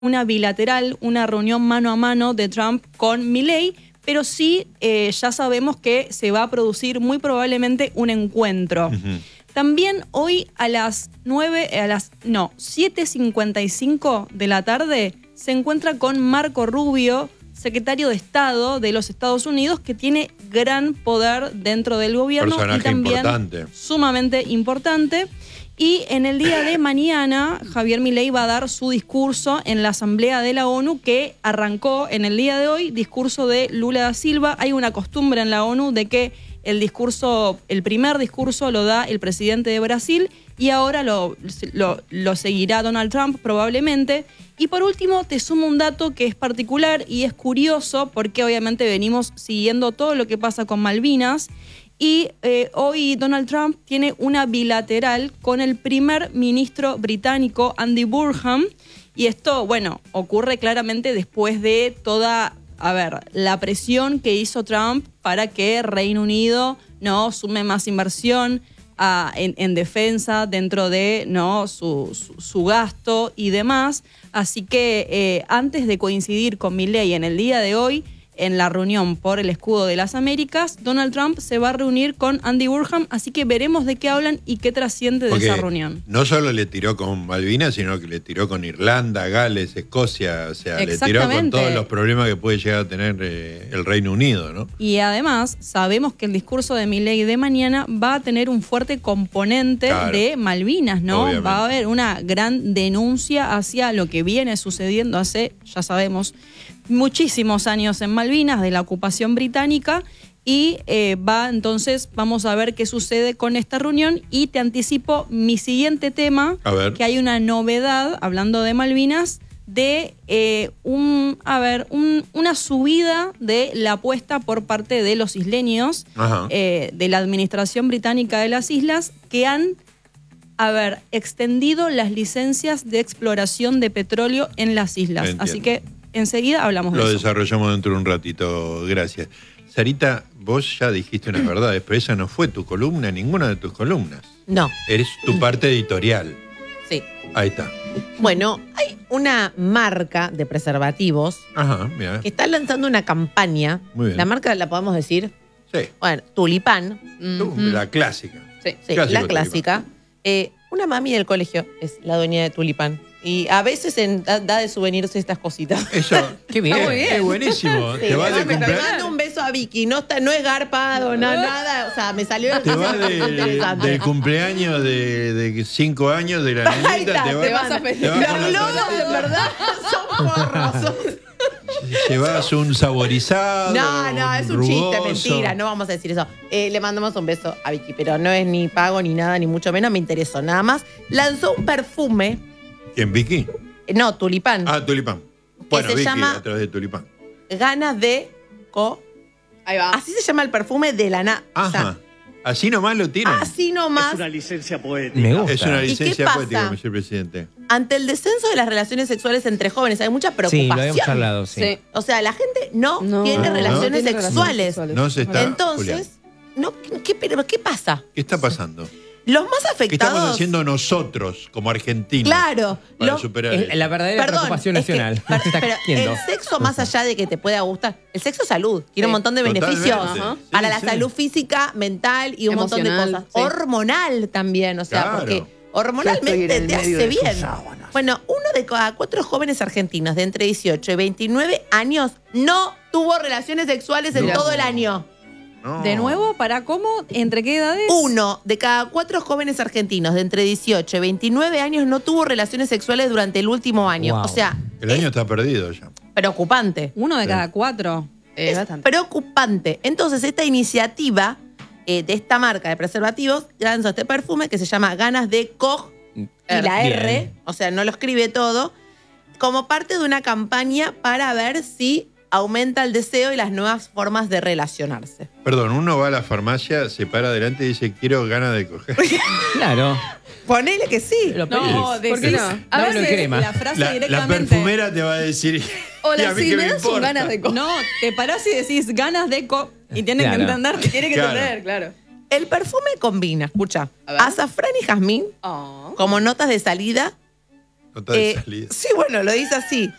una bilateral, una reunión mano a mano de Trump con Milei, pero sí ya sabemos que se va a producir muy probablemente un encuentro. También hoy a las 7:55 de la tarde se encuentra con Marco Rubio, secretario de Estado de los Estados Unidos, que tiene gran poder dentro del gobierno. Personaje y también importante. Sumamente importante. Y en el día de mañana, Javier Milei va a dar su discurso en la Asamblea de la ONU, que arrancó en el día de hoy, discurso de Lula da Silva. Hay una costumbre en la ONU de que el primer discurso lo da el presidente de Brasil y ahora lo seguirá Donald Trump probablemente. Y por último, te sumo un dato que es particular y es curioso porque obviamente venimos siguiendo todo lo que pasa con Malvinas. Y hoy Donald Trump tiene una bilateral con el primer ministro británico, Andy Burnham. Y esto, bueno, ocurre claramente después de toda, la presión que hizo Trump para que Reino Unido no sume más inversión en defensa dentro de su gasto y demás. Así que antes de coincidir con Milei en el día de hoy, en la reunión por el escudo de las Américas, Donald Trump se va a reunir con Andy Burnham, así que veremos de qué hablan y qué trasciende de esa reunión. No solo le tiró con Malvinas, sino que le tiró con Irlanda, Gales, Escocia, o sea, le tiró con todos los problemas que puede llegar a tener el Reino Unido, ¿no? Y además, sabemos que el discurso de Milei de mañana va a tener un fuerte componente de Malvinas, ¿no? Obviamente. Va a haber una gran denuncia hacia lo que viene sucediendo hace, ya sabemos, muchísimos años en Malvinas, de la ocupación británica, y entonces vamos a ver qué sucede con esta reunión. Y te anticipo mi siguiente tema, que hay una novedad, hablando de Malvinas, de una subida de la apuesta por parte de los isleños, de la administración británica de las islas, que han extendido las licencias de exploración de petróleo en las islas. Entiendo. Así que enseguida hablamos de eso. Lo desarrollamos dentro de un ratito, gracias. Sarita, vos ya dijiste unas verdades, pero esa no fue tu columna, ninguna de tus columnas. No. Eres tu parte editorial. Sí. Ahí está. Bueno, hay una marca de preservativos Mira. que está lanzando una campaña. Muy bien. La marca la podemos decir. Sí. Bueno, Tulipán. La clásica. Sí, Clásico la clásica. Una mami del colegio es la dueña de Tulipán. Y a veces da de souvenirs estas cositas. Eso, qué bien. Está muy bien. es buenísimo. Sí, Te vas de le cumpleaños. mando un beso a Vicky. No es garpado, nada. O sea, me salió Te vas del cumpleaños de 5 años de la niñita. Te vas a con festejar. la Los globos, en verdad, son porros. Llevas un saborizado. No, es un rugoso. chiste, mentira, no vamos a decir eso. Le mandamos un beso a Vicky, pero no es ni pago ni nada, ni mucho menos, me interesó. Nada más, lanzó un perfume. ¿Quién, Vicky? No, Tulipán. Tulipán. Bueno, se Vicky, llama- a través de Tulipán. Ganas de Ahí va. Así se llama el perfume de la Ajá. Así nomás lo tiran. así nomás. Es una licencia poética. Me gusta. Es una ¿Y qué licencia pasa? poética, señor presidente. Ante el descenso de las relaciones sexuales entre jóvenes, hay mucha preocupación. Sí, lo habíamos charlado, sí. O sea, la gente no tiene no relaciones tiene sexuales. No se está. Julián, Entonces, pero ¿qué pasa? ¿qué está pasando? Los más ¿Qué afectados. estamos haciendo nosotros como argentinos? Claro. Para superar Es eso? la verdadera Perdón, preocupación es que- nacional. pero Se está el haciendo. sexo, más allá de que te pueda gustar, el sexo es salud, tiene un montón de Totalmente. beneficios Ajá. para Sí, la sí. salud física, mental y un montón de Emocional, cosas. sí. Hormonal también, o sea, Claro. porque hormonalmente te hace bien. Bueno, 1 de cada 4 jóvenes argentinos de entre 18 y 29 años no tuvo relaciones sexuales en todo el año. No. De nuevo, ¿para cómo? ¿Entre qué edades? 1 de cada 4 jóvenes argentinos de entre 18 y 29 años no tuvo relaciones sexuales durante el último año. Wow. O sea, El año está perdido ya. preocupante. 1 de cada 4. Es preocupante. Entonces, esta iniciativa de esta marca de preservativos lanzó este perfume que se llama Ganas de Coj y la Bien. R, o sea, no lo escribe todo, como parte de una campaña para ver si aumenta el deseo y las nuevas formas de relacionarse. Perdón, uno va a la farmacia, se para adelante y dice, quiero ganas de coger. Claro. Ponele que sí. Lo No, pedís. decís, no? a Dámelo en veces crema. la frase La directamente. perfumera te va a decir, Hola, ¿y a mí sí, qué me me das un importa? ganas de No, te parás y decís ganas de y tiene Claro. que entender. Tiene que Claro. entender, claro. El perfume combina, escucha, A ver. azafrán y jazmín Oh. como notas de salida Nota de salida. Sí, bueno, lo dice así.